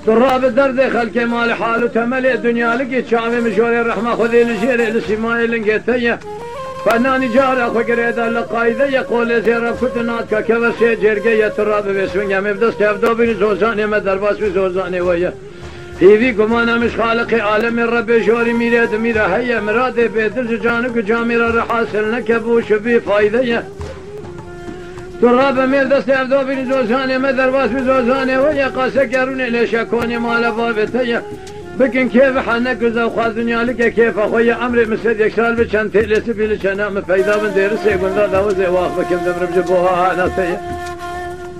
تراب الدرد خلق مال حال وتملي الدنيا لقيت شعبي مشوري الرحمة خذي لجيري لسماي لنقيتيه فناني جارة خقريدا لقايدة يقول زيرا كتناتك كبسي جرقية تراب بسوين يمي بدس تفدو بني زوزاني مدرباس بزوزاني ويا هيفي قمانا مش خالقي عالم الرب جوري ميراد ميرا هيا مرادي بيدل جانك جاميرا رحاسل نكبوش بي فايدة تراب ميل دست تفدو بني زوزاني مدرباس بزوزاني ويا قاسا قروني ليش اكوني مال بابتيا بكن كيف حنك وخاز دنيا لك كيف اخويا عمري مسد يكسال بشان تلس بيلش انا مفيدا من دير سيقول لا وزي واخ بكم دمر بجبوها ناسيه